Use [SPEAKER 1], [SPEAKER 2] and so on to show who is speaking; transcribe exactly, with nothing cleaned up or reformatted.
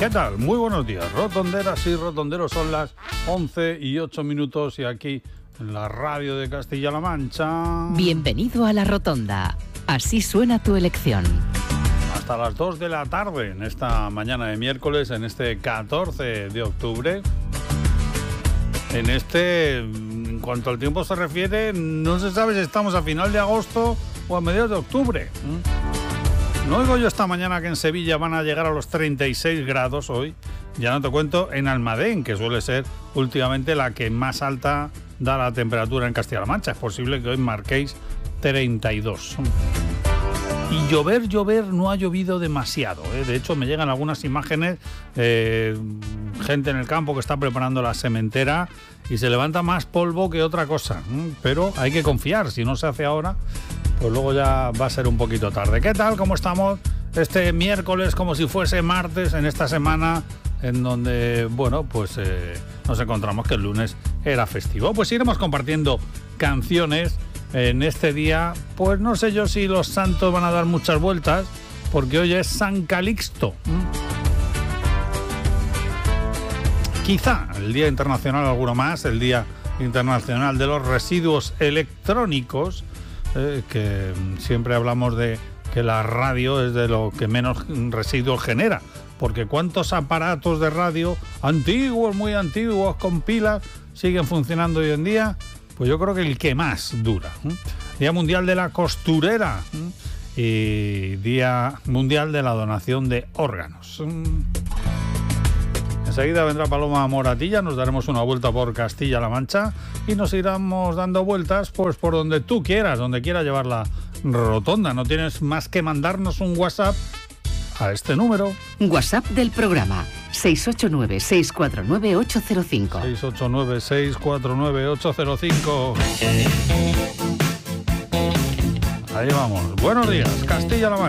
[SPEAKER 1] ¿Qué tal? Muy buenos días, rotonderas y rotonderos. Son las once y ocho minutos y aquí en la radio de Castilla-La Mancha.
[SPEAKER 2] Bienvenido a La Rotonda. Así suena tu elección.
[SPEAKER 1] Hasta las dos de la tarde en esta mañana de miércoles, en este catorce de octubre. En este, en cuanto al tiempo se refiere, no se sabe si estamos a final de agosto o a mediados de octubre. No oigo yo esta mañana que en Sevilla van a llegar a los treinta y seis grados hoy. Ya no te cuento en Almadén, que suele ser últimamente la que más alta da la temperatura en Castilla-La Mancha. Es posible que hoy marquéis treinta y dos. Y llover, llover, no ha llovido demasiado, ¿eh? De hecho, me llegan algunas imágenes, eh, gente en el campo que está preparando la sementera y se levanta más polvo que otra cosa. ¿eh? Pero hay que confiar, si no se hace ahora, pues luego ya va a ser un poquito tarde. ¿Qué tal? ¿Cómo estamos? Este miércoles, como si fuese martes, en esta semana en donde, bueno, pues eh, nos encontramos que el lunes era festivo. Pues iremos compartiendo canciones. En este día, pues no sé yo si los santos van a dar muchas vueltas, porque hoy es San Calixto. ¿Mm? Quizá el Día Internacional alguno más, el Día Internacional de los Residuos Electrónicos, eh, que siempre hablamos de que la radio es de lo que menos residuos genera, porque ¿cuántos aparatos de radio antiguos, muy antiguos, con pilas, siguen funcionando hoy en día? Pues yo creo que el que más dura. ¿eh? Día Mundial de la Costurera ¿eh? y Día Mundial de la Donación de Órganos. ¿eh? Enseguida vendrá Paloma Moratilla, nos daremos una vuelta por Castilla-La Mancha y nos iremos dando vueltas pues por donde tú quieras, donde quieras llevar la rotonda. No tienes más que mandarnos un WhatsApp a este número.
[SPEAKER 2] WhatsApp del programa seis ocho nueve, seis cuatro nueve, ocho cero cinco.
[SPEAKER 1] seis ocho nueve, seis cuatro nueve, ocho cero cinco. Ahí vamos. Buenos días, Castilla-La Mancha.